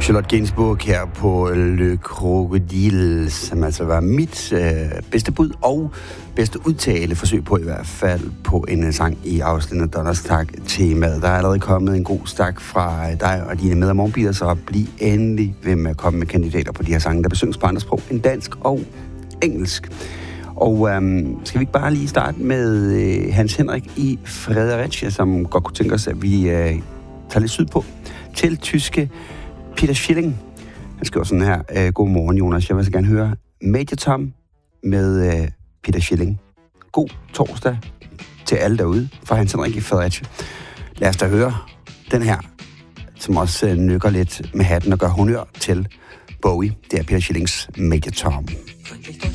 Charlotte Gainsbourg her på Le Crocodile, som altså var mit bedste bud og bedste udtale forsøg på i hvert fald på en sang i afsnittet Donnerstag-temaet. Der er allerede kommet en god stak fra dig og dine med- og morgenbiler, så bliv endelig ved med at komme med kandidater på de her sange, der besynges på andre sprog end dansk og engelsk. Og skal vi ikke bare lige starte med Hans Henrik i Fredericia, som godt kunne tænke os, at vi tager lidt sydpå til tyske Peter Schilling. Han skriver sådan her: Godmorgen, Jonas. Jeg vil så gerne høre Major Tom med Peter Schilling. God torsdag til alle derude fra Hans Henrik i Fredericia. Lad os da høre den her, som også nykker lidt med hatten og gør honør til Bowie. Det er Peter Schillings Major Tom.